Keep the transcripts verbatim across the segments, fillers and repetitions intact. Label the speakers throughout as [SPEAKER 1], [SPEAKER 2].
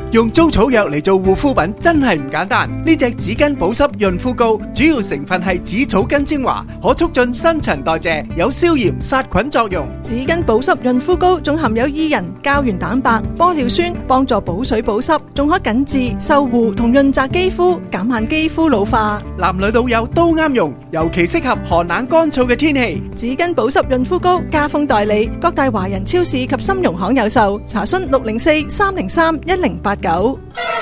[SPEAKER 1] 用租草藥嚟做護膚品真係唔簡單。呢隻紙巾保濕潤膚膏主要成分係紫草根精華，可促進新陳代謝，有消炎殺菌作用。
[SPEAKER 2] 紙巾保濕潤膚膏仲含有伊人、膠原蛋白、玻尿酸，幫助補水保濕，仲可緊致、修護同潤澤肌膚，減慢肌膚老化。
[SPEAKER 1] 男女老幼都啱用，尤其適合寒冷乾燥嘅天氣。
[SPEAKER 2] 紙巾保濕潤膚膏家豐代理，各大華人超市及金融行有售。查詢六零四三零三一零八九。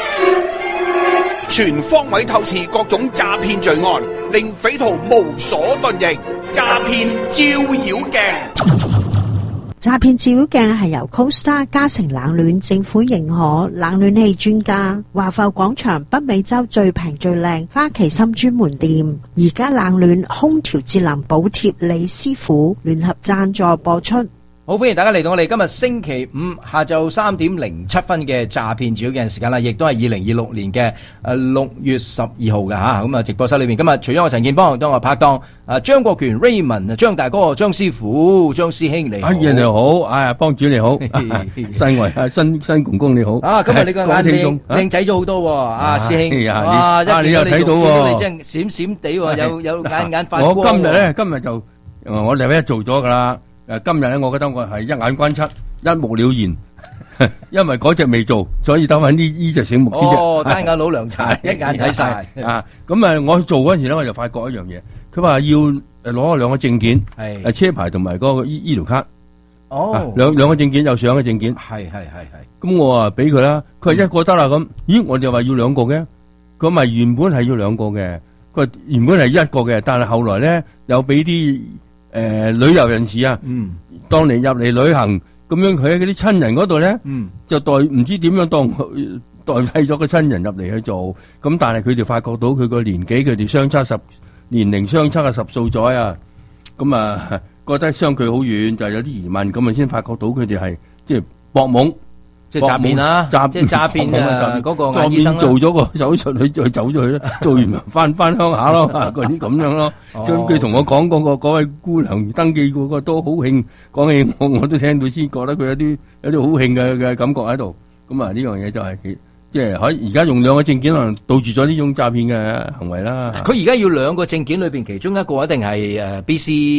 [SPEAKER 3] 全方位透視各種詐騙罪案，令匪徒無所遁形。詐騙照妖鏡。
[SPEAKER 4] 詐騙照妖鏡係由 CoStar 嘉誠冷暖政府認可冷暖氣專家華埠廣場北美洲最平最靚花旗參專門店，而家冷暖空調節能補貼李師傅聯合贊助播出。
[SPEAKER 5] 好，歡迎大家嚟到我哋今日星期五下晝三點零七分嘅詐騙照妖鏡時間啦，亦都係二零二六年嘅誒六月十二號嘅吓，咁啊直播室裏面今日除咗我陳建邦，當我拍檔啊張國權 Raymond 張大哥張師傅張師兄你好，
[SPEAKER 6] 哎呀你好，哎呀幫主你好，新維啊新新公公你好，
[SPEAKER 5] 啊今日你個眼靚靚仔咗好多喎，啊師兄，
[SPEAKER 6] 哇一見到你睇到喎，
[SPEAKER 5] 你真係閃閃地喎，有有眼眼發光。
[SPEAKER 6] 我今日咧今日就我禮拜一做咗噶啦。誒，今日咧，我覺得我係一眼關七，一目了然，因為嗰隻未做，所以得翻呢呢隻醒目啲啫。
[SPEAKER 5] 哦，單眼老涼茶，一眼睇晒
[SPEAKER 6] 啊！咁啊，我去做嗰陣時咧，我就發覺一樣嘢，佢話要誒攞兩個證件，係誒車牌同埋嗰個醫醫療卡。哦，兩兩個證件有相嘅證件。係係係係。咁我啊俾佢啦，佢話一個得啦咁。咦，我哋話要兩個嘅，佢咪原本係要兩個嘅，佢話原本係一個嘅，但係後來咧有俾啲。誒、呃，旅遊人士啊，嗯，當你入嚟旅行咁樣，佢喺嗰啲親人嗰度咧，嗯，就代唔知點樣當代替咗個親人入嚟去做，咁但係佢哋發覺到佢個年紀，佢哋相差十年齡相差嘅十數載啊，咁啊覺得相距好遠，就有啲疑問，咁啊先發覺到佢哋係即係博懵。
[SPEAKER 5] 即係詐騙啦，即係詐騙啊！嗰個眼醫生
[SPEAKER 6] 做咗個手術，佢再走咗去啦，做完翻翻鄉下咯，嗰啲咁樣咯。咁佢同我講嗰個嗰位姑娘登記嗰個都好興，講起我我都聽到先覺得佢有啲有啲好興嘅嘅感覺喺度。咁啊呢樣嘢就係即係可而家用兩個證件可能杜絕咗呢種詐騙嘅行為啦。
[SPEAKER 5] 佢而家要兩個證件裏邊其中一個一定係誒 B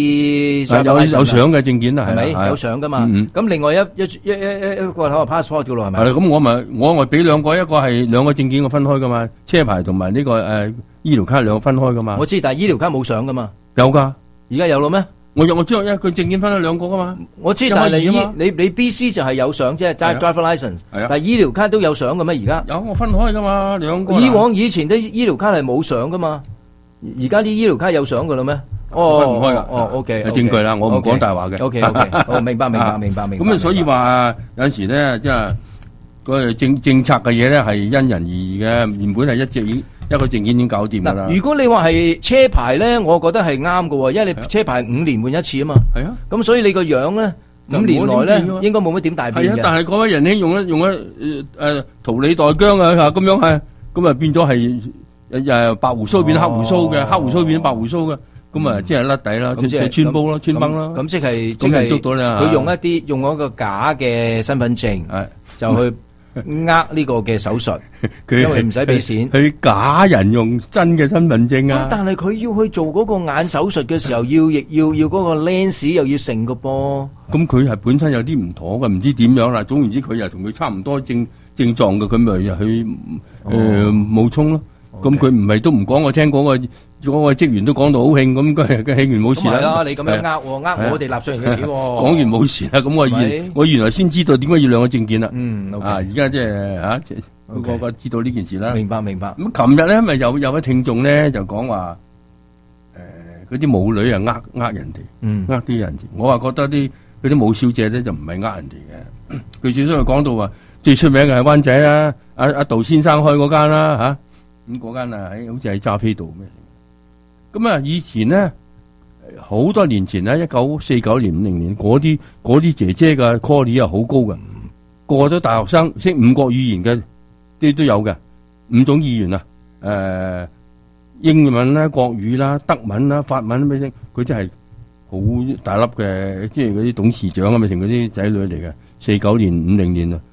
[SPEAKER 5] C
[SPEAKER 6] 有有相嘅證件啊，
[SPEAKER 5] 係咪有相噶嘛？咁另外一一一一一個可能 passport 叫咯係咪？
[SPEAKER 6] 係咁我咪我咪俾兩個，一個係兩個證件我分開噶嘛，車牌同埋呢個誒醫療卡兩個分開噶嘛。
[SPEAKER 5] 我知，但係醫療卡冇相噶嘛。
[SPEAKER 6] 有噶，
[SPEAKER 5] 而家有咯咩？
[SPEAKER 6] 我我知道，因為佢證件分咗兩個噶嘛。
[SPEAKER 5] 我知，但係你你你 B C 就係有相啫，即係 driver license。係啊。但係醫療卡都有相嘅咩？而家
[SPEAKER 6] 有，我分開噶嘛，兩個。
[SPEAKER 5] 以往以前啲醫療卡係冇相噶嘛，而家啲醫療卡有相噶啦咩？哦，
[SPEAKER 6] 分唔開啦。
[SPEAKER 5] 哦 ，OK。
[SPEAKER 6] 有證據啦，我唔講大話嘅。
[SPEAKER 5] OK OK。好，明白明白明白明白。
[SPEAKER 6] 咁啊，所以話有陣時咧，即係個政政策嘅嘢咧，係因人而異嘅。原本係一隻已。一個證件已經搞掂噶啦。
[SPEAKER 5] 如果你話係車牌咧，我覺得係啱嘅，因為你車牌五年換一次啊嘛。係啊。咁所以你個樣咧，五年內咧應該冇乜點大變嘅。
[SPEAKER 6] 係啊，但係嗰位仁兄用一用一誒桃李代姜啊，咁樣係，咁啊變咗係誒白胡鬚變黑胡鬚嘅，黑胡鬚變白胡鬚嘅，咁啊即係甩底啦，即係穿煲啦，穿崩啦。
[SPEAKER 5] 咁即係即係捉到啦。佢用一啲用一個假嘅身份證，就去。呃呢個嘅手術，因為唔使俾錢，
[SPEAKER 6] 佢假人用真嘅身份證啊！
[SPEAKER 5] 但係佢要去做嗰個眼手術嘅時候，要亦要要嗰個 lens 又要成個噃。
[SPEAKER 6] 咁佢係本身有啲唔妥嘅，唔知點樣啦。總言之，佢又同佢差唔多症症狀嘅，佢咪又去誒冒充咯。咁佢唔係都唔講，我聽嗰個嗰個職員都講到好興，咁佢佢興完冇事啦。
[SPEAKER 5] 係啦，你咁樣呃我，呃我哋納稅人嘅錢。講
[SPEAKER 6] 完冇事啦，咁我原我原來先知道點解要兩個證件啦。
[SPEAKER 5] 嗯，
[SPEAKER 6] 啊，而家即係吓，個個知道呢件事啦。
[SPEAKER 5] 明白明白。
[SPEAKER 6] 咁琴日咧，咪有有位聽眾咧就講話，誒，嗰啲舞女啊，呃呃人哋，嗯，呃啲人。我話覺得啲嗰啲舞小姐咧就唔係呃人哋嘅。佢最初講到話最出名嘅係灣仔啦，阿阿杜先生開嗰間啦，吓。咁嗰間啊，喺好似喺揸飛度咩？咁啊，以前咧好多年前咧，一九四九年、五零年嗰啲嗰啲姐姐嘅 quality 係好高嘅，個個都大學生，識五國語言嘅啲都有嘅，五種語言啊，誒、呃，英文啦、國語啦、德文啦、法文咩聲，佢真係好大粒嘅，即係嗰啲董事長啊，咪成嗰啲仔女嚟嘅。四九年、五零年啊。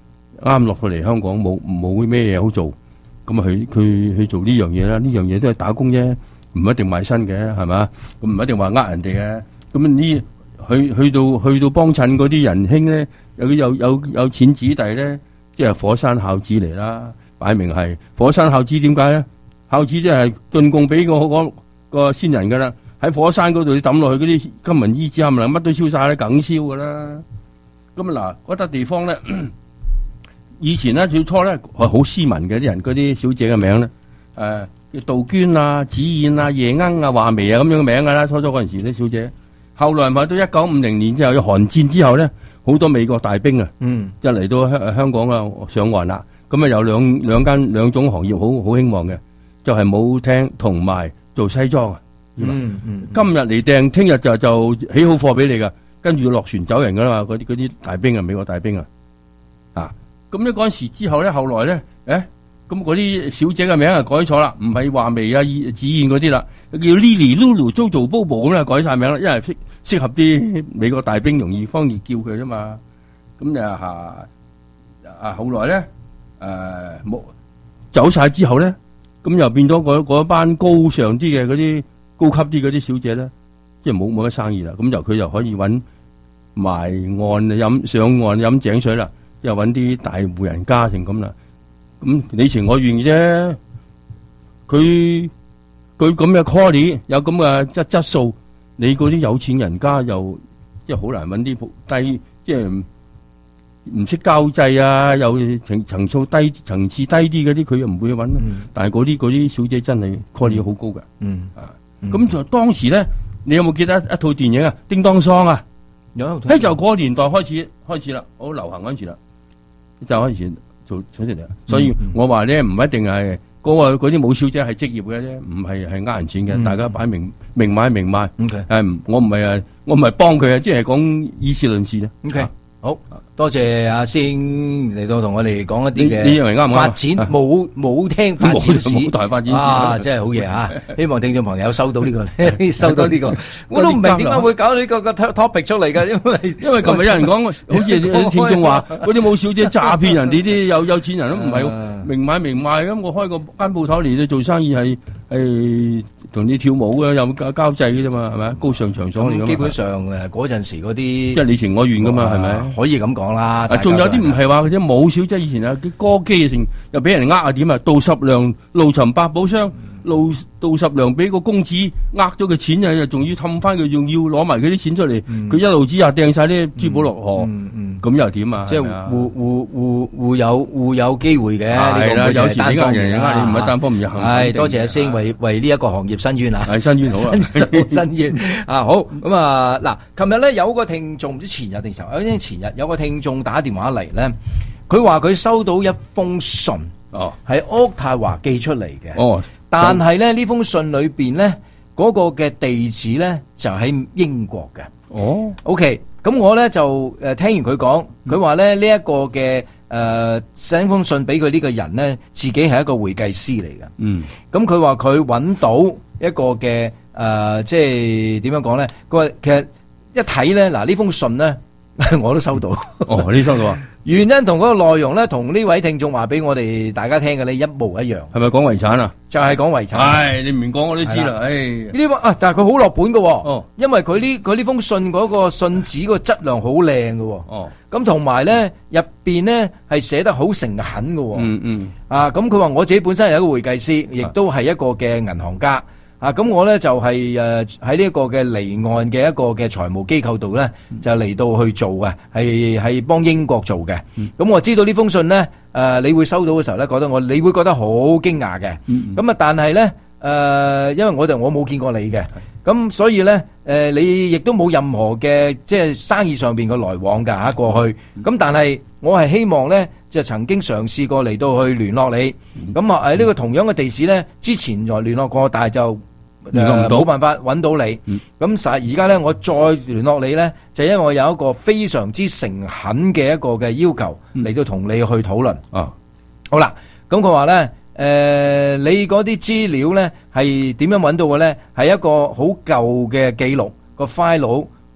[SPEAKER 6] 啱落到嚟香港冇冇咩嘢好做，咁啊佢佢去做呢樣嘢啦，呢樣嘢都係打工啫，唔一定賣身嘅係嘛，咁唔一定話呃人哋嘅，咁呢去去到去到幫襯嗰啲仁兄咧，有有有有錢子弟咧，即係火山孝子嚟啦，擺明係火山孝子，點解咧？孝子即係進貢俾個嗰個先人噶啦，喺火山嗰度你抌落去嗰啲金銀衣紙冚唪唥乜都燒晒咧，梗燒噶啦。咁啊嗱，嗰笪地方咧，以前咧最初咧係好斯文嘅啲人，嗰啲小姐嘅名咧，誒叫杜鵑啊、紫燕啊、夜鶯啊、畫眉啊咁樣嘅名噶啦，初初嗰陣時啲小姐。後來咪到一九五零年之後，韓戰之後咧，好多美國大兵啊，嗯，一嚟到香香港啊上岸啦，咁啊有兩兩間兩種行業好好興旺嘅，就係舞廳同埋做西裝啊。嗯嗯，今日嚟訂，聽日就就起好貨俾你噶，跟住落船走人噶啦嘛，嗰啲嗰啲大兵啊，美國大兵啊，啊，咁咧嗰陣時之後咧，後來咧，誒，咁嗰啲小姐嘅名啊改錯啦，唔係話眉啊、紫燕嗰啲啦，叫 Lily、Lulu、Jojo、Bobo 咁啊改晒名啦，因為適適合啲美國大兵容易方便叫佢啫嘛，咁就吓啊後來咧誒冇走晒之後咧，咁又變咗嗰嗰班高尚啲嘅嗰啲。高級啲嗰啲小姐咧，即係冇冇乜生意啦，咁就佢就可以揾埋岸飲上岸飲井水啦，又揾啲大戶人家成咁啦。咁你情我願嘅啫。佢佢咁嘅 quality 有咁嘅質質素，你嗰啲有錢人家又即係好難揾啲低，即係唔識交際啊，又層層數低層次低啲嗰啲，佢又唔會揾。嗯、但係嗰啲嗰啲小姐真係 quality 好高㗎。嗯啊。咁、嗯、就當時咧，你有冇記得一套電影啊？叮當桑啊，有，喺就嗰個年代開始開始啦，好流行嗰陣時啦，就開始做出嚟啦。所以我話咧，唔一定係嗰個嗰啲舞小姐係職業嘅啫，唔係係呃人錢嘅。嗯、大家擺明明買明賣。O K，係我唔係啊，我唔係幫佢啊，即係講以事論事咧。O K，好。
[SPEAKER 5] 多謝阿星嚟到同我哋講一啲嘅，
[SPEAKER 6] 你認為啱唔啱？
[SPEAKER 5] 發展舞舞廳發展史，
[SPEAKER 6] 舞台發展史
[SPEAKER 5] 啊，真係好嘢啊！希望聽眾朋友收到呢個，收到呢個，我都唔明點解會搞呢個個 topic 出嚟㗎，因為
[SPEAKER 6] 因為琴日有人講，好似有啲聽眾話嗰啲舞小姐詐騙人哋啲有有錢人都唔係明買明賣咁，我開個間鋪頭嚟做生意係係同你跳舞嘅，有交交際嘅啫嘛，係咪？高尚場所嚟㗎嘛。
[SPEAKER 5] 基本上誒嗰陣時嗰啲，即
[SPEAKER 6] 係你情我願㗎嘛，係咪？
[SPEAKER 5] 可以咁講啦。
[SPEAKER 6] 仲有啲唔係話嗰啲舞小姐，以前啊啲歌姬成又俾人呃啊點啊？杜十娘怒尋百寶箱，杜杜十娘俾個公子呃咗佢錢啊，又仲要氹翻佢，仲要攞埋佢啲錢出嚟，佢、嗯、一路之下掟晒啲珠寶落河，咁、嗯嗯嗯、又點啊？
[SPEAKER 5] 即係互互互互有互有機會嘅。
[SPEAKER 6] 係啦，有時呢個人呃你唔係單方面入行。
[SPEAKER 5] 係多謝阿星為為呢一個行業伸冤啊！
[SPEAKER 6] 係伸冤好啊，
[SPEAKER 5] 伸冤啊好咁啊嗱，琴日咧有個聽眾唔知前日定前日，前日有個聽眾打電話嚟咧，佢話佢收到一封信，哦，係渥太華寄出嚟嘅，哦。但係咧呢封信裏邊咧嗰個嘅地址咧就喺英國嘅。哦 ，OK，咁我咧就誒聽完佢講，佢話咧呢一個嘅誒寫封信俾佢呢個人咧，自己係一個會計師嚟嘅。嗯，咁佢話佢揾到一個嘅誒，即係點樣講咧？佢話其實一睇咧，嗱呢封信咧我都收到。
[SPEAKER 6] 哦，你收到啊？
[SPEAKER 5] 原因同嗰個內容咧，同呢位聽眾話俾我哋大家聽嘅咧一模一樣。
[SPEAKER 6] 係咪講遺產啊？
[SPEAKER 5] 就係講遺產。
[SPEAKER 6] 唉，你唔明講我都知啦。唉，
[SPEAKER 5] 呢封啊，但係佢好落本嘅。哦，因為佢呢佢呢封信嗰個信紙個質量好靚嘅。哦，咁同埋咧入邊咧係寫得好誠懇嘅。嗯嗯。啊，咁佢話我自己本身係一個會計師，亦都係一個嘅銀行家。啊，咁我咧就係誒喺呢一個嘅離岸嘅一個嘅財務機構度咧，就嚟到去做嘅，係係幫英國做嘅。咁、嗯、我知道呢封信咧，誒、呃、你會收到嘅時候咧，覺得我你會覺得好驚訝嘅。咁啊、嗯，但係咧誒，因為我就我冇見過你嘅，咁所以咧誒、呃、你亦都冇任何嘅即係生意上邊嘅來往㗎嚇過去。咁、嗯、但係我係希望咧，就曾經嘗試過嚟到去聯絡你。咁啊誒呢個同樣嘅地址咧，之前就聯絡過，但係就聯絡唔到，冇辦法揾到你。咁實而家咧，我再聯絡你咧，就因為我有一個非常之誠懇嘅一個嘅要求嚟到同你去討論。啊，好啦，咁佢話咧，誒，你嗰啲資料咧係點樣揾到嘅咧？係一個好舊嘅記錄個 file，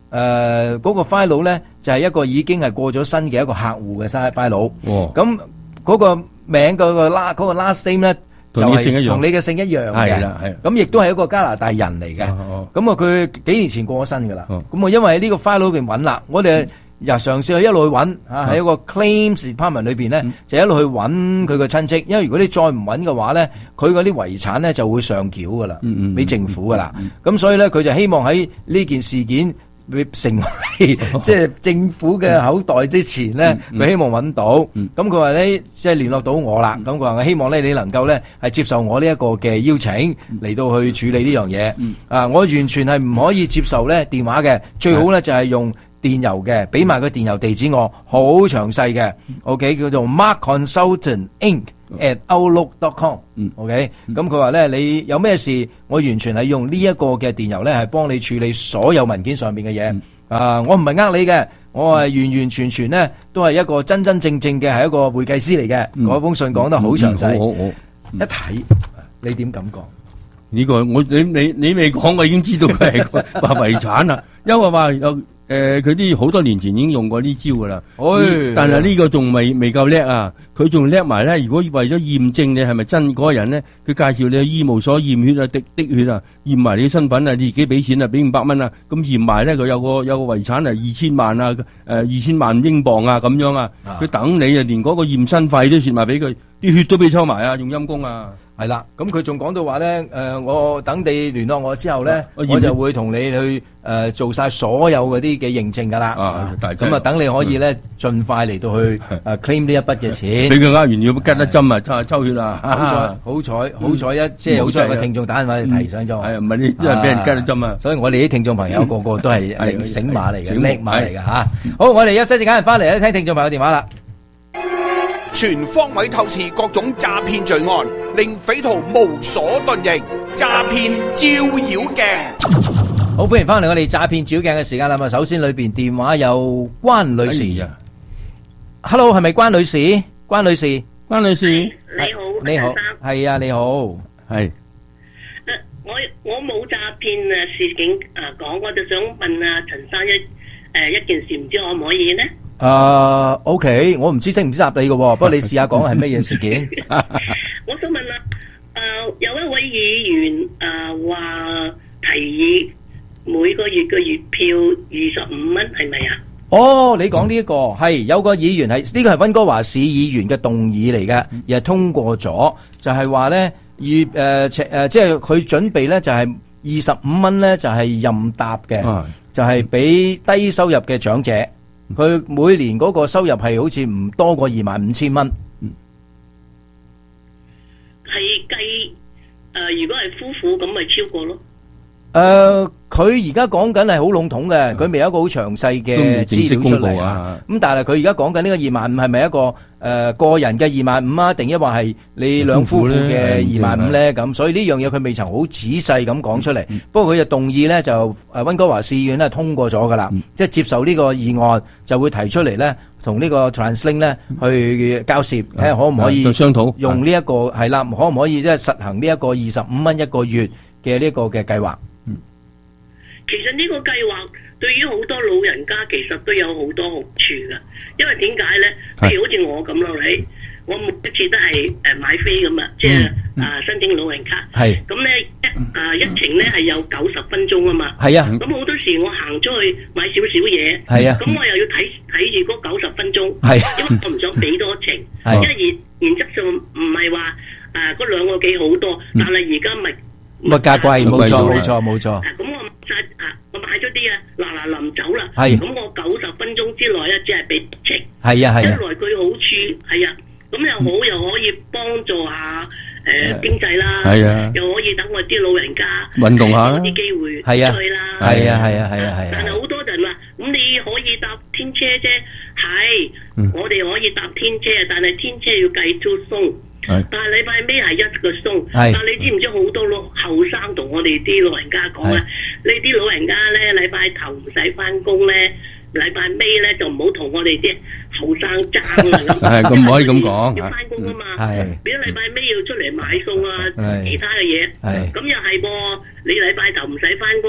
[SPEAKER 5] 誒嗰個 file 咧就係一個已經係過咗身嘅一個客戶嘅 file。哦，咁嗰個名嗰個 last 嗰個 last name 咧就係同你嘅姓一樣嘅，係啦，係。咁亦都係一個加拿大人嚟嘅。咁啊，佢幾年前過咗身噶啦。咁我因為喺呢個 file 裏邊揾啦，我哋又嘗試去一路去揾嚇，喺一個 claims department 裏邊咧，就一路去揾佢個親戚。因為如果你再唔揾嘅話咧，佢嗰啲遺產咧就會上繳噶啦，俾政府噶啦。咁所以咧，佢就希望喺呢件事件成為即係政府嘅口袋之前咧，佢希望揾到。咁佢話咧，即係聯絡到我啦。咁佢話我希望咧，你能夠咧係接受我呢一個嘅邀請嚟到去處理呢樣嘢。啊，我完全係唔可以接受咧電話嘅，最好咧就係用電郵嘅，俾埋個電郵地址我，好詳細嘅。OK， 叫做 Mark Consultant Inc at outlook dot com。OK，咁佢話咧，你有咩事，我完全係用呢一個嘅電郵咧，係幫你處理所有文件上面嘅嘢。啊，我唔係呃你嘅，我係完完全全咧都係一個真真正正嘅係一個會計師嚟嘅。嗰封信講得好詳細，
[SPEAKER 6] 好好好，
[SPEAKER 5] 一睇你點感覺？
[SPEAKER 6] 呢個我你你你未講，我已經知道佢係話遺產啦，因為話有。誒，佢啲好多年前已經用過呢招噶啦，但係呢個仲未未夠叻啊！佢仲叻埋咧，如果為咗驗證你係咪真嗰個人咧，佢介紹你去醫務所驗血啊、滴滴血啊，驗埋你身份啊，你自己俾錢啊，俾五百蚊啊，咁驗埋咧，佢有個有個遺產係二千萬啊，誒二千萬英鎊啊，咁樣啊，佢等你啊，連嗰個驗身費都蝕埋俾佢，啲血都俾抽埋啊，用陰公啊！
[SPEAKER 5] 係啦，咁佢仲講到話咧，誒，我等你聯絡我之後咧，我就會同你去誒做晒所有嗰啲嘅認證噶啦。啊，咁啊，等你可以咧盡快嚟到去誒 claim 呢一筆嘅錢。
[SPEAKER 6] 俾佢呃完要吉得針啊，抽抽血啊！
[SPEAKER 5] 好彩，好彩，好彩一即係好彩個聽眾打電話嚟提醒咗。係
[SPEAKER 6] 唔係你真係俾人吉得針啊？
[SPEAKER 5] 所以我哋啲聽眾朋友個個都係係醒馬嚟嘅，叻馬嚟嘅吓。好，我哋休息時間翻嚟咧，聽聽眾朋友電話啦。
[SPEAKER 3] 全方位透視各種詐騙罪案，令匪徒無所遁形。詐騙照妖鏡，
[SPEAKER 5] 好歡迎翻嚟我哋詐騙照妖鏡嘅時間啦。咁首先裏邊電話有關女士啊 ，Hello， 係咪關女士？關女士，
[SPEAKER 6] 關女士，
[SPEAKER 7] 你好，
[SPEAKER 5] 你好，係啊，你好，係。
[SPEAKER 7] 我我冇詐騙啊事件啊講，我就想問啊陳生一誒一件事，唔知可唔可以呢？
[SPEAKER 5] 誒 ，OK， 我唔知識唔識答你嘅，不過你試下講係乜嘢事件？
[SPEAKER 7] 我想問啊，誒有一位議員誒話提議每個月嘅月票二十五蚊，係咪啊？
[SPEAKER 5] 哦，你講呢一個係有個議員係呢個係溫哥華市議員嘅動議嚟嘅，而係通過咗，就係話咧月誒誒，即係佢準備咧就係二十五蚊咧就係任搭嘅，就係俾低收入嘅長者。佢每年嗰個收入係好似唔多過二萬五千蚊，
[SPEAKER 7] 係計誒，如果係夫婦咁咪超過咯。
[SPEAKER 5] 誒，佢而家講緊係好籠統嘅，佢未有一個好詳細嘅資料出嚟啊。咁但係佢而家講緊呢個二萬五係咪一個誒個人嘅二萬五啊？定抑或係你兩夫婦嘅二萬五咧？咁所以呢樣嘢佢未曾好仔細咁講出嚟。不過佢就動議咧，就誒溫哥華市議院咧通過咗噶啦，即係接受呢個議案，就會提出嚟咧，同呢個 TransLink 咧去交涉，睇下可唔可以
[SPEAKER 6] 商討
[SPEAKER 5] 用呢一個係啦，可唔可以即係實行呢一個二十五蚊一個月嘅呢個嘅計劃？
[SPEAKER 7] 其實呢個計劃對於好多老人家其實都有好多好處噶，因為點解咧？譬如好似我咁咯，你我每一次都係誒買飛咁啊，即係啊申請老人卡。係咁咧一啊一程咧係有九十分鐘啊嘛。係啊。咁好多時我行出去買少少嘢。係啊。咁我又要睇睇住嗰九十分鐘。係。因為我唔想俾多程。係。因為原原則上唔係話誒嗰兩個幾好多，但係而家咪
[SPEAKER 5] 物價貴，冇錯冇錯冇錯。
[SPEAKER 7] 咁我買啊，我買咗啲啊，嗱嗱臨走啦。係。咁我九十分鐘之內咧，只係俾程。係啊係啊。一來佢好處係啊，咁又好又可以幫助下誒經濟啦。係啊。又可以等我啲老人家
[SPEAKER 6] 運動下
[SPEAKER 7] 多啲機會出去啦。
[SPEAKER 5] 係啊係啊係啊係啊。
[SPEAKER 7] 但係好多人話，咁你可以搭天車啫，係，我哋可以搭天車，但係天車要計 two 鬆。但係禮拜尾係一個鐘，但係你知唔知好多老後生同我哋啲老人家講啊？你啲老人家咧禮拜頭唔使翻工咧，禮拜尾咧就唔好同我哋啲後生爭啊咁。
[SPEAKER 6] 係咁唔可以咁講，
[SPEAKER 7] 要翻工啊嘛。係，變咗禮拜尾要出嚟買餸啊，其他嘅嘢。係，咁又係噃，你禮拜頭唔使翻工，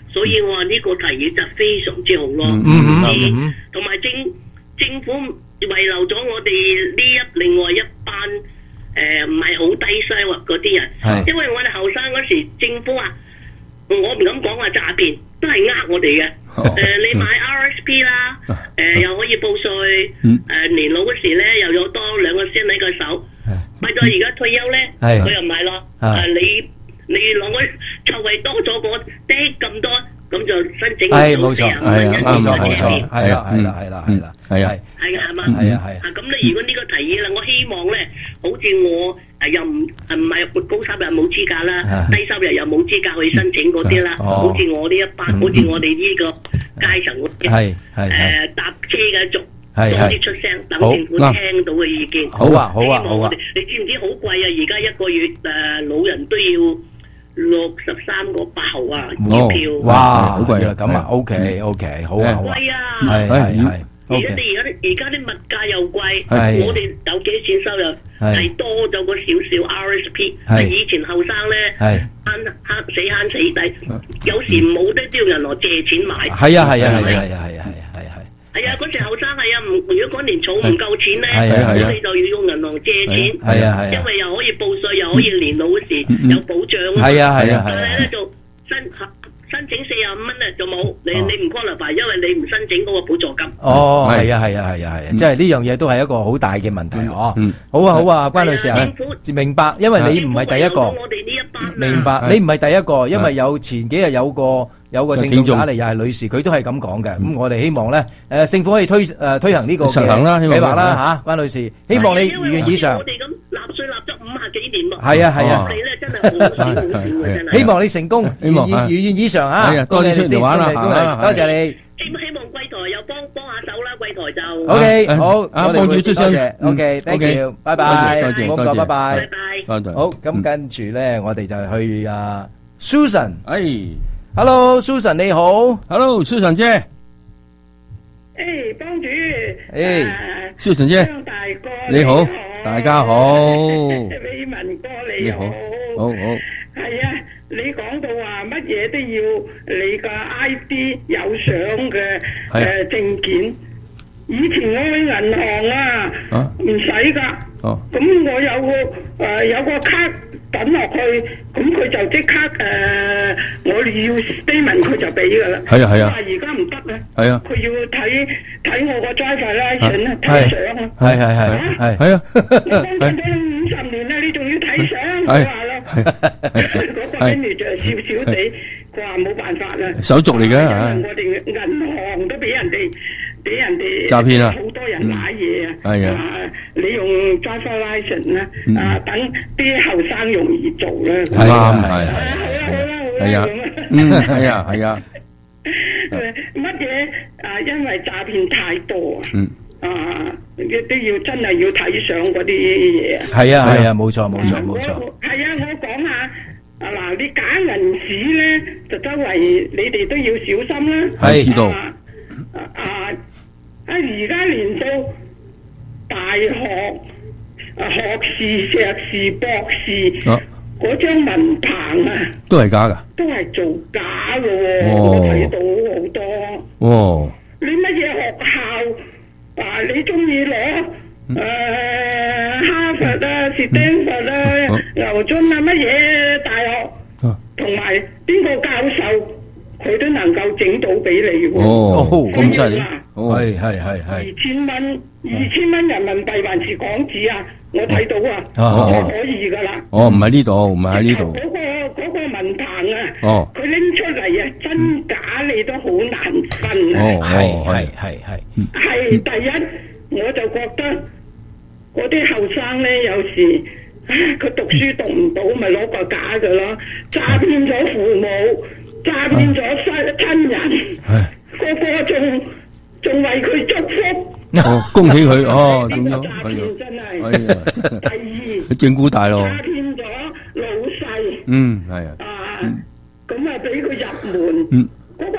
[SPEAKER 7] 所以我話呢個提議就非常之好咯。同埋政政府遺留咗我哋呢一另外一班誒唔係好低收入嗰啲人，因為我哋後生嗰時政府話，我唔敢講話詐騙，都係呃我哋嘅。誒、呃，你買 R S P 啦，誒、呃、又可以報稅，誒、呃、年老嗰時咧又有多兩個先喺個手，咪到而家退休咧，佢又唔係咯。誒你你攞個臭惠多咗個啲咁多，咁就申請到四十五蚊一年嘅借錢。
[SPEAKER 5] 係啊，係啦，係啦，係啦，係啊，
[SPEAKER 7] 係啊，係嘛，
[SPEAKER 5] 係啊，係啊。
[SPEAKER 7] 咁你如果呢個提議啦，我希望咧，好似我誒又唔唔係高收入冇資格啦，低收入又冇資格去申請嗰啲啦，好似我呢一班，好似我哋呢個階層嗰啲，係係誒搭車嘅族，多啲出聲，等政府聽到嘅意見。
[SPEAKER 5] 好啊，好啊，好啊！
[SPEAKER 7] 你知唔知好貴啊？而家一個月誒老人都要六十三個八毫啊，月票。
[SPEAKER 5] 哇，好貴啊！咁啊，OK OK，好啊，好啊，
[SPEAKER 7] 貴啊，
[SPEAKER 5] 係係係。
[SPEAKER 7] 而家你而家而家啲物價又貴，我哋有幾多錢收入係多咗個少少 R S P。以前後生咧慳慳死慳死抵，有時冇得都要銀行借錢買。
[SPEAKER 5] 係啊係啊係啊係啊係啊係啊係。
[SPEAKER 7] 係啊，嗰時後生係啊，唔如果嗰年儲唔夠錢咧，咁你就要用銀行借錢。係啊係啊，因為又可以報稅，又可以年老嗰時有保障。
[SPEAKER 5] 係啊係啊係啊。
[SPEAKER 7] 但係咧就申申請四十五蚊咧就冇，你你唔 qualify，因為你唔申請嗰個補助金。哦，係啊係啊係啊係啊，即係呢樣嘢都係一個好大嘅問題哦。好啊好啊，關女士啊，明白，因為你唔係第一個。 我哋呢一班。
[SPEAKER 5] 明白，你唔係第一個，因為有前幾日有個。有個聽眾打嚟又係女士，佢都係咁講嘅。咁我哋希望咧，誒政府可以推誒推行呢個嘅計劃啦嚇，關女士。希望你如願以償。
[SPEAKER 7] 我哋咁納稅納咗五十幾年喎。
[SPEAKER 5] 係啊係啊。
[SPEAKER 7] 我哋咧真係好少好少嘅真係。
[SPEAKER 5] 希望你成功，如願如願以償嚇。
[SPEAKER 6] 多謝你電話啦，
[SPEAKER 5] 多謝你。
[SPEAKER 7] 希希望貴台又幫幫下手啦，貴台就。
[SPEAKER 5] O K，好，
[SPEAKER 6] 我哋會多謝。
[SPEAKER 5] O K，thank you，拜拜。
[SPEAKER 6] 多謝，
[SPEAKER 5] 多謝，拜拜。
[SPEAKER 7] 拜拜。
[SPEAKER 5] 好，咁跟住咧，我哋就去啊 Susan。
[SPEAKER 6] 哎。
[SPEAKER 5] Hello Susan 你好
[SPEAKER 6] ，Hello Susan 姐，
[SPEAKER 8] 誒幫主，
[SPEAKER 6] 誒 Susan 姐，
[SPEAKER 8] 張大哥
[SPEAKER 6] 你好，大家好，
[SPEAKER 8] 李文哥你好，
[SPEAKER 6] 好好，
[SPEAKER 8] 係啊，你講到話乜嘢都要你個 I D 有相嘅誒證件，以前我去銀行啊，唔使噶，咁我有個誒有個卡。抌落去，咁佢就即刻誒，我要 statement 佢就俾噶啦。
[SPEAKER 6] 係啊係啊。
[SPEAKER 8] 但係而家唔得啦。
[SPEAKER 6] 係啊。
[SPEAKER 8] 佢要睇睇我個 driver license 啊，睇相啊。
[SPEAKER 5] 係係係係係啊。
[SPEAKER 8] 我幫咗你五十年啦，你仲要睇相，佢話咯。嗰個 manager 笑笑地，佢話冇辦法啦。
[SPEAKER 6] 手續嚟嘅嚇。
[SPEAKER 8] 我哋銀行都俾人哋。俾人哋
[SPEAKER 6] 詐騙啊！
[SPEAKER 8] 好多人買嘢啊！
[SPEAKER 6] 係啊，
[SPEAKER 8] 你用 driver license 啦，啊等啲後生容易做啦。
[SPEAKER 6] 啱係係係啊，嗯係啊係啊。
[SPEAKER 8] 乜嘢啊？因為詐騙太多啊！
[SPEAKER 6] 嗯
[SPEAKER 8] 啊，都要真係要睇上嗰啲嘢啊！
[SPEAKER 5] 係啊係啊，冇錯冇錯冇錯。
[SPEAKER 8] 係啊，我講下啊嗱，你假銀紙咧，就周圍你哋都要小心啦。
[SPEAKER 6] 係知道。
[SPEAKER 8] 啊！啊！而家連到大學啊學士、碩士、博士嗰張文憑啊，
[SPEAKER 6] 都係假噶，
[SPEAKER 8] 都係造假噶喎！我睇到好多。
[SPEAKER 6] 哦！
[SPEAKER 8] 你乜嘢學校啊？你中意攞誒哈佛啊、斯坦福啊、牛津啊乜嘢大學，同埋邊個教授？佢都能夠整到俾你喎。
[SPEAKER 6] 哦，咁犀利。
[SPEAKER 5] 係係係係。
[SPEAKER 8] 二千蚊，二千蚊人民幣還是港紙啊？我睇到啊，我可以噶啦。
[SPEAKER 6] 哦，唔係呢度，唔係喺呢度。
[SPEAKER 8] 嗰個嗰個文憑啊，
[SPEAKER 6] 哦，
[SPEAKER 8] 佢拎出嚟啊，真假你都好難分啊。
[SPEAKER 6] 哦，
[SPEAKER 5] 係係係係。
[SPEAKER 8] 係第一，我就覺得嗰啲後生咧，有時佢讀書讀唔到，咪攞個假嘅咯，詐騙咗父母。詐騙咗親親人，個個仲仲為佢祝福。
[SPEAKER 6] 哦，恭喜佢哦，咁樣
[SPEAKER 8] 詐騙真係。
[SPEAKER 6] 係啊，
[SPEAKER 8] 第二，
[SPEAKER 6] 整蠱大咯。
[SPEAKER 8] 詐騙咗老細。
[SPEAKER 6] 嗯，係啊。
[SPEAKER 8] 啊，咁啊俾佢入門。嗯。嗰個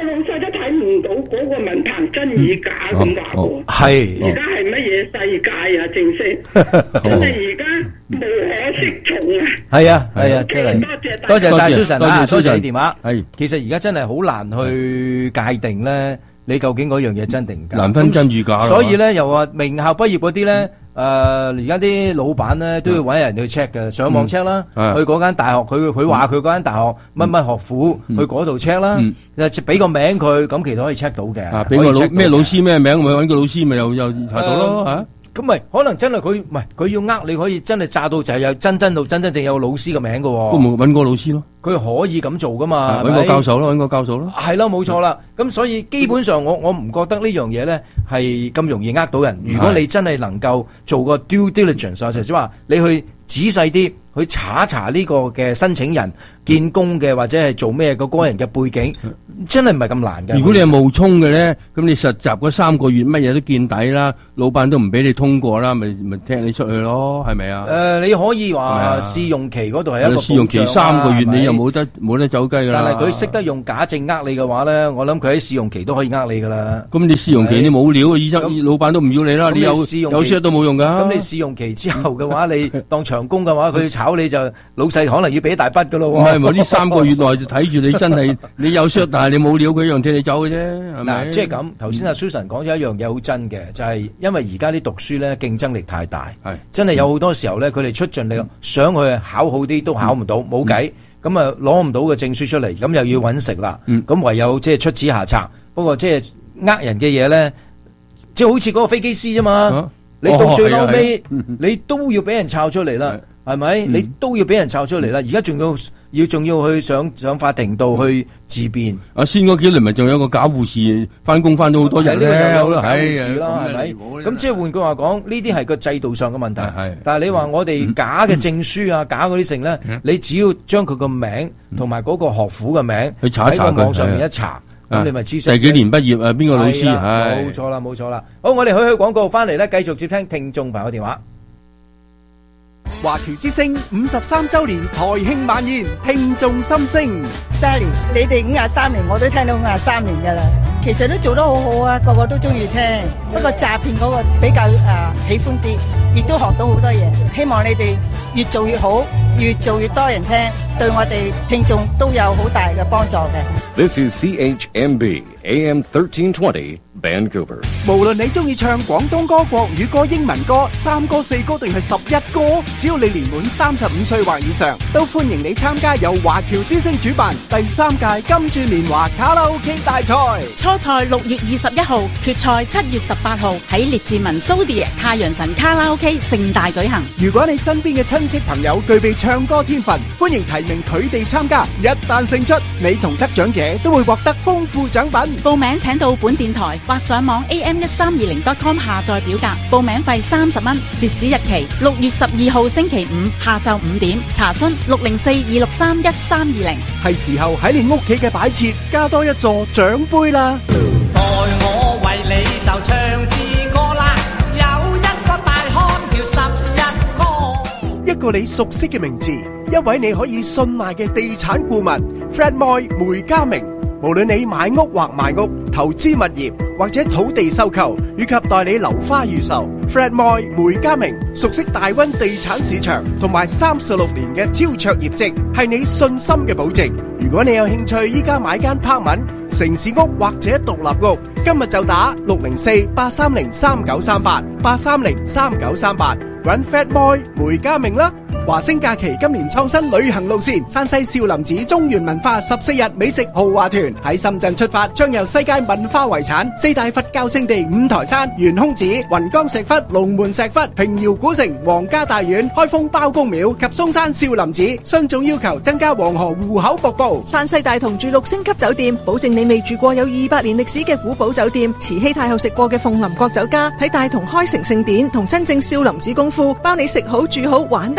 [SPEAKER 8] 個老細都睇唔到嗰個文憑真與假咁話喎。
[SPEAKER 5] 係。
[SPEAKER 8] 而家係乜嘢世界啊？正式真係而家無可適從啊！
[SPEAKER 5] 係啊係啊，真係多謝晒 Susan 啊，多謝你電話。
[SPEAKER 6] 係，
[SPEAKER 5] 其實而家真係好難去界定咧，你究竟嗰樣嘢真定假？
[SPEAKER 6] 難分真與假。
[SPEAKER 5] 所以咧，又話名校畢業嗰啲咧。誒，而家啲老闆咧都要搵人去 check 嘅，上網 check 啦，去嗰間大學，佢佢話佢嗰間大學乜乜學府，去嗰度 check 啦，誒，俾個名佢，咁其實可以 check 到嘅。啊，
[SPEAKER 6] 俾個老咩老師咩名，咪搵個老師咪又又查到咯吓。
[SPEAKER 5] 咁咪可能真係佢唔係佢要呃你，可以真係炸到就係有真真到真真正有老師嘅名嘅。
[SPEAKER 6] 咁咪搵個老師咯。
[SPEAKER 5] 佢可以咁做噶嘛？
[SPEAKER 6] 搵個教授咯，搵個教授咯。
[SPEAKER 5] 係咯，冇錯啦。咁所以基本上我我唔覺得呢樣嘢咧係咁容易呃到人。如果你真係能夠做個 due diligence，或者話你去仔細啲去查一查呢個嘅申請人見工嘅或者係做咩個個人嘅背景，真係唔係咁難嘅。
[SPEAKER 6] 如果你係冒充嘅咧，咁你實習嗰三個月乜嘢都見底啦，老闆都唔俾你通過啦，咪咪踢你出去咯，係咪啊？
[SPEAKER 5] 誒，你可以話試用期嗰度係一個保障啦。試用期
[SPEAKER 6] 三個月你又冇得冇得走雞噶啦。
[SPEAKER 5] 但係佢識得用假證呃你嘅話咧，我諗佢喺試用期都可以呃你噶啦。
[SPEAKER 6] 咁你試用期你冇料，醫生老闆都唔要你啦，你有有 share 都冇用噶。
[SPEAKER 5] 咁你試用期之後嘅話，你當長工嘅話，佢炒你就老細可能要俾一大筆噶咯。
[SPEAKER 6] 唔係，冇呢三個月內就睇住你真係你有 share，但係你冇料，佢一樣踢你走嘅啫，係咪？
[SPEAKER 5] 嗱，即係咁。頭先阿 Susan 講咗一樣嘢好真嘅，就係因為而家啲讀書咧競爭力太大，係真係有好多時候咧，佢哋出盡力想去考好啲都考唔到，冇計。咁啊，攞唔到個證書出嚟，咁又要揾食啦。咁、嗯、唯有即係出此下策。不過即係呃人嘅嘢咧，即係好似嗰個飛機師啫嘛。啊、你到最後尾，哦、你都要俾人抄出嚟啦，係咪？嗯、你都要俾人抄出嚟啦。而家仲要要仲要去上上法庭度去自辯。啊，
[SPEAKER 6] 先嗰幾年咪仲有個假護士翻工翻咗好多人咧，
[SPEAKER 5] 有個假護士啦，係咪？咁即係換句話講，呢啲係個制度上嘅問題。但係你話我哋假嘅證書啊，假嗰啲成咧，你只要將佢個名同埋嗰個學府嘅名
[SPEAKER 6] 去查一查，
[SPEAKER 5] 喺個網上面一查，咁你咪知
[SPEAKER 6] 第幾年畢業啊？邊個老師？
[SPEAKER 5] 冇錯啦，冇錯啦。好，我哋去去廣告翻嚟咧，繼續接聽聽眾朋友電話。
[SPEAKER 1] 華僑之聲五十三周年台慶晚宴，聽眾心聲。
[SPEAKER 9] Sally，你哋五廿三年，我都聽到五廿三年噶啦。其實都做得好好啊，個個都中意聽。不過詐騙嗰個比較誒、呃、喜歡啲，亦都學到好多嘢。希望你哋越做越好，越做越多人聽，對我哋聽眾都有好大嘅幫助嘅。
[SPEAKER 10] This is C H M B A M thirteen twenty Vancouver。
[SPEAKER 1] 無論你中意唱廣東歌、國語歌、英文歌、三歌、四歌定係十一歌，只要你年滿三十五歲或以上，都歡迎你參加由華僑之聲主辦第三屆金鑽年華卡拉 OK 大賽。
[SPEAKER 11] 初賽六月二十一號，決賽七月十八號喺列治文蘇迪太陽神卡拉 OK 盛大舉行。
[SPEAKER 1] 如果你身邊嘅親戚朋友具備唱歌天分，歡迎提名佢哋參加。一旦勝出，你同得獎者都會獲得豐富獎品。
[SPEAKER 11] 報名請到本電台或上網 A M 一三二零 dot com 下載表格，報名費三十蚊，截止日期六月十二號星期五下晝五點。查詢六零四二六三一三二零。
[SPEAKER 1] 係時候喺你屋企嘅擺設加多一座獎杯啦。
[SPEAKER 12] 待我為你就唱支歌啦，有一個大漢叫十一哥，
[SPEAKER 1] 一個你熟悉嘅名字，一位你可以信賴嘅地產顧問 Fred Moy 梅家明。無論你買屋或賣屋、投資物業或者土地收購，以及代理樓花預售， Fred Moy 梅家明熟悉大溫地產市場同埋三十六年嘅超卓業績，係你信心嘅保證。如果你有興趣依家買間 apartment、城市屋或者獨立屋，今日就打六零四八三零三九三八八三零三九三八，搵 Fred Moy 梅家明啦。華星假期今年創新旅行路線，山西少林寺中原文化十四日美食豪華團喺深圳出發，將由世界文化遺產四大佛教聖地五台山、懸空寺、雲岡石窟、龍門石窟、平遙古城、皇家大院、開封包公廟及嵩山少林寺，雙重要求增加黃河湖口瀑布。
[SPEAKER 2] 山西大同住六星級酒店，保證你未住過有二百年歷史嘅古堡酒店，慈禧太后食過嘅鳳林國酒家，喺大同開城聖典同真正少林寺功夫，包你食好住好玩得好。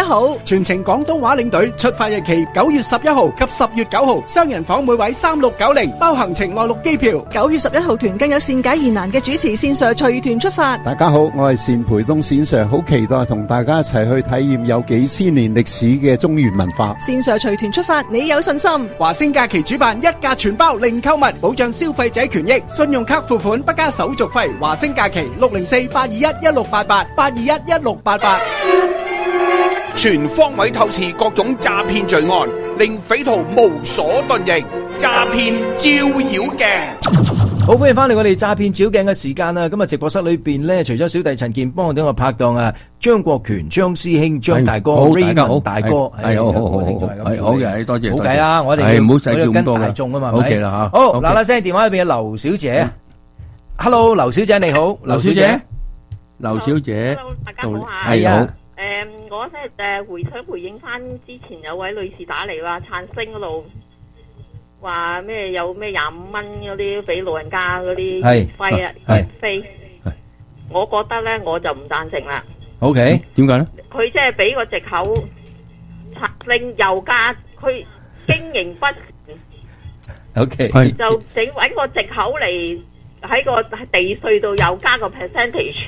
[SPEAKER 1] 全程廣東話領隊，出發日期九月十一號及十月九號，雙人房每位三六九零，包行程內陸機票。
[SPEAKER 2] 九月十一號團更有善解疑難嘅主持線上隨團出發。
[SPEAKER 13] 大家好，我係單培東線上，好期待同大家一齊去體驗有幾千年歷史嘅中原文化。
[SPEAKER 2] 線上隨團出發，你有信心？
[SPEAKER 1] 華星假期主辦一價全包零購物，保障消費者權益，信用卡付款不加手續費。華星假期六零四八二一一六八八八二一一六八八。
[SPEAKER 3] 全方位透視各種詐騙罪案，令匪徒無所遁形。詐騙照妖鏡，
[SPEAKER 5] 好歡迎翻嚟我哋詐騙照鏡嘅時間啦！咁啊，直播室裏邊咧，除咗小弟陳健幫我哋個拍檔啊，張國權、張師兄、張大哥、Raymond 大哥，
[SPEAKER 6] 係好好好好係好嘅，多謝。
[SPEAKER 5] 好計啦，我哋
[SPEAKER 6] 係唔好使叫咁多
[SPEAKER 5] 跟大眾啊嘛，
[SPEAKER 6] 係咪？啦吓，
[SPEAKER 5] 好嗱嗱聲，電話裏邊有劉小姐 ，Hello， 劉小姐你好，劉小姐，
[SPEAKER 6] 劉小姐，
[SPEAKER 14] 大家好啊，
[SPEAKER 6] 係好。
[SPEAKER 14] 誒，我即係誒回想回應翻之前有位女士打嚟話燦星嗰度話咩有咩廿五蚊嗰啲俾老人家嗰啲月費啊月費，我覺得咧我就唔贊成啦。
[SPEAKER 5] OK，點解咧？
[SPEAKER 14] 佢即係俾個藉口，令油價佢經營不善
[SPEAKER 5] ，OK，
[SPEAKER 14] 就整揾個藉口嚟喺個地稅度又加個 percentage。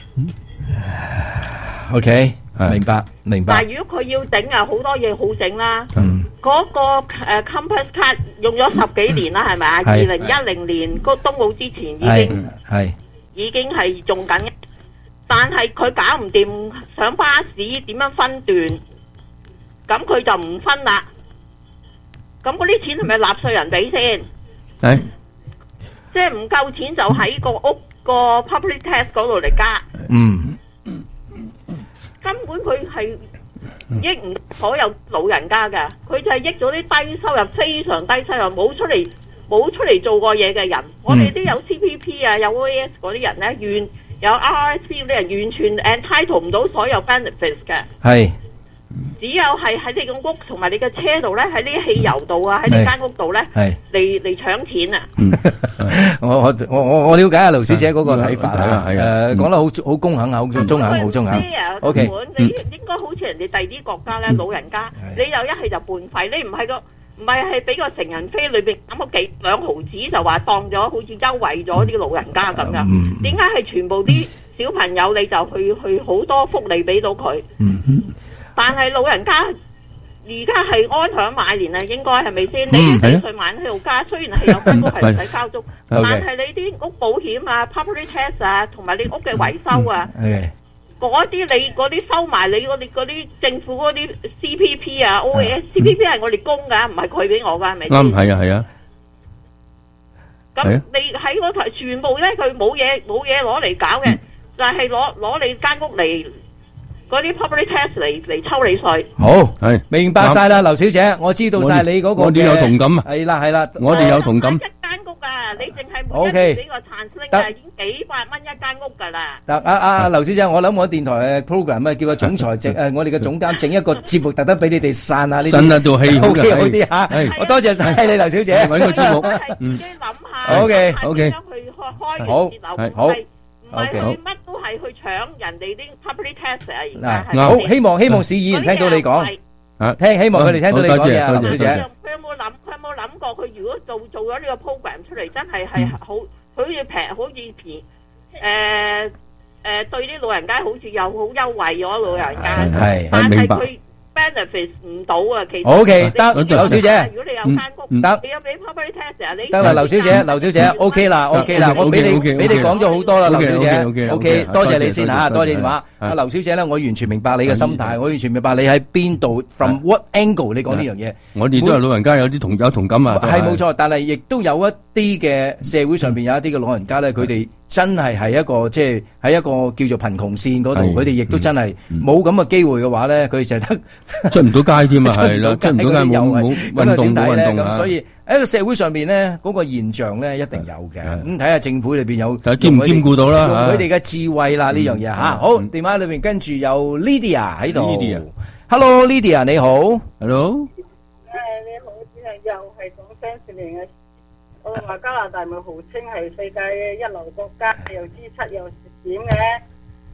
[SPEAKER 5] OK。明白，明白。
[SPEAKER 14] 但係如果佢要整啊，好多嘢好整啦。嗯。嗰個誒 Compass 卡用咗十幾年啦，係咪啊？二零一零年嗰冬奧之前已經
[SPEAKER 5] 係
[SPEAKER 14] 已經係用緊，但係佢搞唔掂上巴士點樣分段，咁佢就唔分啦。咁嗰啲錢係咪納稅人俾先？係。即係唔夠錢就喺個屋個 public tax 嗰度嚟加。嗯。根本佢係益唔所有老人家㗎，佢就係益咗啲低收入、非常低收入、冇出嚟冇出嚟做過嘢嘅人。我哋啲有 C P P 啊、有 O A S 嗰啲人咧，完有 R S P 嗰啲人完全 entitle 唔到所有 benefits 嘅。係。只有係喺你個屋同埋你嘅車度咧，喺啲汽油度啊，喺你間屋度咧，嚟嚟搶錢啊！
[SPEAKER 5] 我我我我我了解下劉小姐嗰個睇法啊，誒講得好好公肯啊，好中肯，好中肯。O K，
[SPEAKER 14] 你應該好似人哋第二啲國家咧，老人家你又一係就半費，你唔係個唔係係俾個成人飛裏邊減咗幾兩毫子就話當咗好似優惠咗啲老人家咁噶？點解係全部啲小朋友你就去去好多福利俾到佢？但係老人家而家係安享晚年啊，應該係咪先？你啲稅萬喺度加，雖然係有間屋係唔使交租，但係你啲屋保險啊、property tax 啊，同埋你屋嘅維修啊，嗰啲你嗰啲收埋你嗰啲嗰啲政府嗰啲 C P P 啊、O A S、C P P 係我哋供㗎，唔係佢俾我㗎，係咪先？
[SPEAKER 6] 啱，係啊，係啊。
[SPEAKER 14] 咁你喺嗰台全部咧，佢冇嘢冇嘢攞嚟搞嘅，就係攞攞你間屋嚟。嗰啲 property tax 嚟嚟抽你稅，
[SPEAKER 5] 好係明白晒啦，劉小姐，我知道晒你嗰個嘅，
[SPEAKER 6] 我哋有同感啊，
[SPEAKER 5] 係啦係啦，
[SPEAKER 6] 我哋有同感。
[SPEAKER 14] 一間屋啊，你淨係每一年俾個產生啊，已經幾百蚊一間屋噶啦。
[SPEAKER 5] 嗱，阿阿劉小姐，我諗我電台嘅 program 啊，叫個總裁整誒，我哋嘅總監整一個節目，特登俾你哋散下呢啲，
[SPEAKER 6] 散下道氣好嘅，
[SPEAKER 5] 好啲吓。我多謝晒你，劉小姐。
[SPEAKER 6] 搵個節目，
[SPEAKER 14] 自己諗下，
[SPEAKER 5] 好嘅，好嘅，
[SPEAKER 14] 去開
[SPEAKER 5] 好，好。
[SPEAKER 14] 唔係佢乜都係去搶人哋啲 property tax 啊！而家
[SPEAKER 5] 嗱，好希望希望市議員聽到你講，啊聽希望佢哋聽到你講嘢啊，劉小姐。
[SPEAKER 14] 佢有冇諗？佢有冇諗過？佢如果做做咗呢個 program 出嚟，真係係好好似平，好似便誒誒對啲老人家好似又好優惠咗老人家。係係明白。benefit 唔到啊，其實
[SPEAKER 5] O K 得，劉小姐，
[SPEAKER 14] 如果你有間屋，
[SPEAKER 5] 得，
[SPEAKER 14] 你有俾 property tax 啊，你
[SPEAKER 5] 得啦，劉小姐，劉小姐 O K 啦 O K 啦，我俾你俾你講咗好多啦，劉小姐 O K，多謝你先吓，多謝你電話。阿劉小姐咧，我完全明白你嘅心態，我完全明白你喺邊度 from what angle 你講呢樣嘢。
[SPEAKER 6] 我哋都係老人家，有啲同有同感啊。
[SPEAKER 5] 係冇錯，但係亦都有一啲嘅社會上邊有一啲嘅老人家咧，佢哋真係係一個即係喺一個叫做貧窮線嗰度，佢哋亦都真係冇咁嘅機會嘅話咧，佢就得
[SPEAKER 6] 出唔到街添啊，係啦，出唔到街冇冇運動冇運動啊。
[SPEAKER 5] 咁所以喺個社會上邊咧，嗰個現象咧一定有嘅。咁睇下政府裏邊有
[SPEAKER 6] 睇兼唔兼顧到啦，
[SPEAKER 5] 用佢哋嘅智慧啦呢樣嘢吓。好，電話裏邊跟住有 Lydia 喺度。Lydia，Hello Lydia 你好。Hello。
[SPEAKER 15] 誒你好，只係又係講三十年嘅。我話加拿大咪號稱係世界一流國家，又支出又點嘅，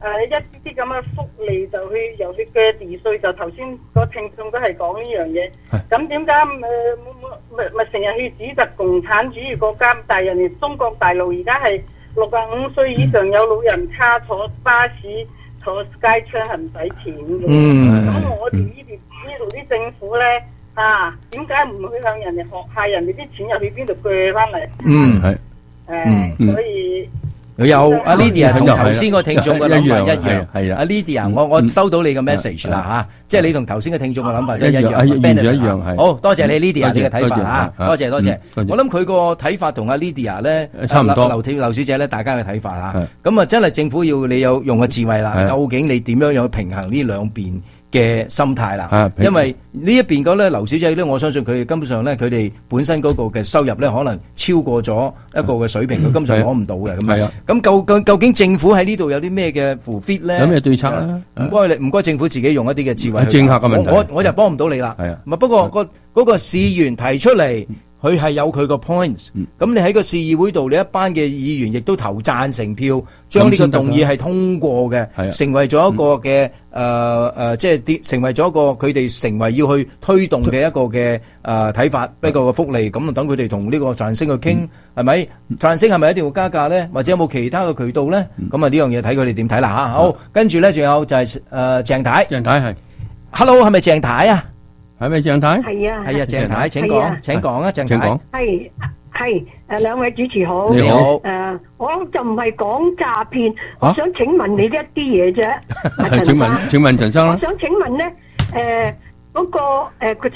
[SPEAKER 15] 誒一啲啲咁嘅福利就去又去鋸地稅，就頭先個聽眾都係講呢樣嘢。咁點解誒咪咪成日去指責共產主義國家？但係人哋中國大陸而家係六十五歲以上有老人卡坐巴士坐街車係唔使錢嘅。
[SPEAKER 5] 嗯，
[SPEAKER 15] 咁我哋呢邊呢度啲政府咧啊，點解唔去向人哋學下人哋啲錢又去邊度鋸翻嚟？
[SPEAKER 5] 嗯，係。
[SPEAKER 15] 誒，所以。
[SPEAKER 5] 有阿 Lydia 同頭先個聽眾嘅諗法一樣，
[SPEAKER 6] 係啊，
[SPEAKER 5] 阿 Lydia，我我收到你嘅 message 啦嚇，即係你同頭先嘅聽眾嘅諗法都一樣，
[SPEAKER 6] 完全一樣係。
[SPEAKER 5] 好多謝你 Lydia 你嘅睇法嚇，多謝多謝。我諗佢個睇法同阿 Lydia 咧
[SPEAKER 6] 差唔多，
[SPEAKER 5] 劉跳劉小姐咧大家嘅睇法嚇，咁啊真係政府要你有用個智慧啦，究竟你點樣樣去平衡呢兩邊嘅心態啦，因為呢一邊嗰咧，劉小姐咧，我相信佢根本上咧，佢哋本身嗰個嘅收入咧，可能超過咗一個嘅水平，佢根本上攞唔到嘅咁樣。咁究究究竟政府喺呢度有啲咩嘅扶 fit 咧？
[SPEAKER 6] 有咩對策咧？
[SPEAKER 5] 唔該你，唔該政府自己用一啲嘅智慧。
[SPEAKER 6] 政客嘅問題，
[SPEAKER 5] 我我就幫唔到你啦。係啊，唔係不過個嗰個市員提出嚟。佢係有佢個 points，咁你喺個市議會度，你一班嘅議員亦都投贊成票，將呢個動議係通過嘅，成為咗一個嘅誒誒，即係啲成為咗一個佢哋成為要去推動嘅一個嘅誒睇法，一個嘅福利，咁啊等佢哋同呢個贊星去傾，係咪？贊星係咪一定要加價咧？或者有冇其他嘅渠道咧？咁啊呢樣嘢睇佢哋點睇啦嚇。好，跟住咧仲有就係誒鄭太，
[SPEAKER 6] 鄭太係
[SPEAKER 5] ，Hello 係咪鄭太啊？
[SPEAKER 6] 係咪鄭太？
[SPEAKER 16] 係啊，
[SPEAKER 5] 係啊，鄭太請講，請講啊，鄭太。請講。
[SPEAKER 16] 係係誒，兩位主持好。
[SPEAKER 5] 你好。
[SPEAKER 16] 誒，我就唔係講詐騙，我想請問你一啲嘢啫。
[SPEAKER 6] 請問請問陳生啦。
[SPEAKER 16] 我想請問咧，誒嗰個誒佢。